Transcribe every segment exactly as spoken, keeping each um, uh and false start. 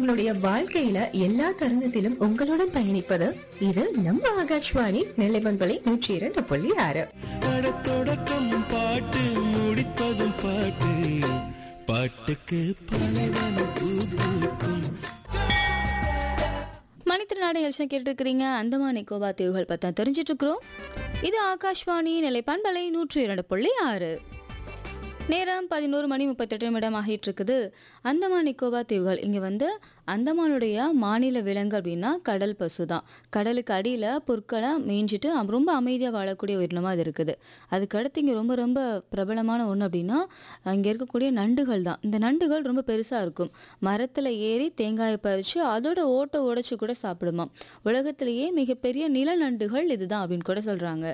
உங்களுடைய வாழ்க்கையில எல்லா தருணத்திலும் உங்களுடன் பயணிப்பது இது நம்ம ஆகாஷ்வாணி நெல்லை பண்பலை நூற்றி இரண்டு புள்ளி ஆறு. தொடக்கம் பாட்டு முடிப்பதும் பாட்டு, பாட்டுக்கு பலவனம் பூ பூக்கும். மணித்திருநாடு நிகழ்ச்சி கேட்டு இருக்கிறீங்க. அந்தமான் நிக்கோபார் தீவுகள் பற்றி தெரிஞ்சிட்டு இருக்கிறோம். இது ஆகாஷ்வாணி நெல்லை பண்பலை நூற்றி இரண்டு புள்ளி ஆறு. நேரம் பதினோரு மணி முப்பத்தெட்டு நிமிடம் ஆகிட்டு இருக்குது. அந்தமான் நிக்கோபார் தீவுகள் இங்கே வந்து அந்தமானுடைய மாநில விலங்கு அப்படின்னா கடல் பசு தான். கடலுக்கு அடியில் புற்களை மேய்ஞ்சிட்டு ரொம்ப அமைதியாக வாழக்கூடிய உயிரினமாக அது இருக்குது. அதுக்கடுத்து இங்கே ரொம்ப ரொம்ப பிரபலமான ஒன்று அப்படின்னா இங்கே இருக்கக்கூடிய நண்டுகள் தான். இந்த நண்டுகள் ரொம்ப பெருசாக இருக்கும். மரத்தில் ஏறி தேங்காயை பறித்து அதோட ஓட்டை உடைச்சி கூட சாப்பிடுமா. உலகத்திலேயே மிகப்பெரிய நில நண்டுகள் இதுதான் அப்படின்னு கூட சொல்கிறாங்க.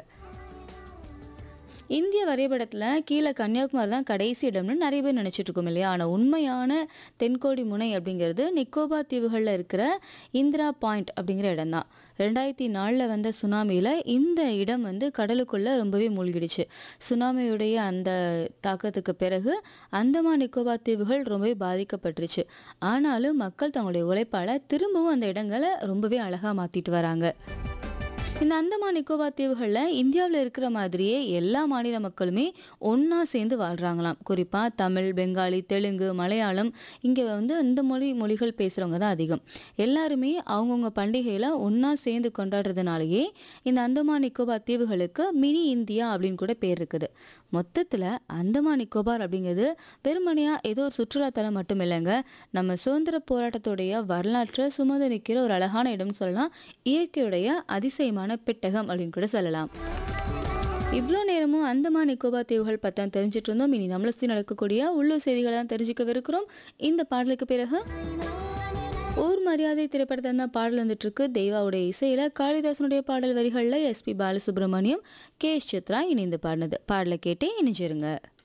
இந்திய வரைபடத்தில் கீழே கன்னியாகுமரி தான் கடைசி இடம்னு நிறைய பேர் நினச்சிட்டு இருக்கோம் இல்லையா. ஆனால் உண்மையான தென்கோடி முனை அப்படிங்கிறது நிக்கோபார் தீவுகளில் இருக்கிற இந்திரா பாயிண்ட் அப்படிங்கிற இடம் தான். ரெண்டாயிரத்தி நாலில் வந்த சுனாமியில் இந்த இடம் வந்து கடலுக்குள்ளே ரொம்பவே மூழ்கிடுச்சு. சுனாமியுடைய அந்த தாக்கத்துக்கு பிறகு அந்தமான் நிக்கோபார் தீவுகள் ரொம்பவே பாதிக்கப்பட்டுருச்சு. ஆனாலும் மக்கள் தங்களுடைய உழைப்பால் திரும்பவும் அந்த இடங்களை ரொம்பவே அழகாக மாற்றிட்டு வராங்க. இந்த அந்தமான் நிக்கோபார் தீவுகளில் இந்தியாவில் இருக்கிற மாதிரியே எல்லா மாநில மக்களுமே ஒன்றா சேர்ந்து வாழ்கிறாங்களாம். குறிப்பாக தமிழ், பெங்காலி, தெலுங்கு, மலையாளம் இங்கே வந்து இந்த மொழி மொழிகள் பேசுகிறவங்க தான் அதிகம். எல்லாருமே அவங்கவுங்க பண்டிகையில் ஒன்றா சேர்ந்து கொண்டாடுறதுனாலேயே இந்த அந்தமான் நிக்கோபார் தீவுகளுக்கு மினி இந்தியா அப்படின்னு கூட பேர் இருக்குது. மொத்தத்தில் அந்தமான் நிக்கோபார் அப்படிங்கிறது பெருமனையாக ஏதோ ஒரு சுற்றுலாத்தலம் மட்டும் இல்லைங்க, நம்ம சுதந்திர போராட்டத்துடைய வரலாற்றை சுமந்து நிற்கிற ஒரு அழகான இடம்னு சொல்லலாம். இயற்கையுடைய அதிசயமான பெட்டகம் அப்படின்னு கூட சொல்லலாம். இவ்வளோ நேரமும் அந்தமான் நிக்கோபார் தீவுகள் பற்றி தெரிஞ்சிட்டு இருந்தோம். இனி நம்மளை சுற்றி நடக்கக்கூடிய உள்ளூர் செய்திகளை தான் தெரிஞ்சுக்கவிருக்கிறோம். இந்த பாடலுக்கு பிறகு ஊர் மரியாதை திரைப்படத்தை தான் பாடல் வந்துட்டு இருக்கு. தெய்வாவுடைய இசையில காளிதாசனுடைய பாடல் வரிகளில் SP Balasubramaniam, K S Chitra இணைந்து பாடினது. பாடலை கேட்டே இணைஞ்சிருங்க.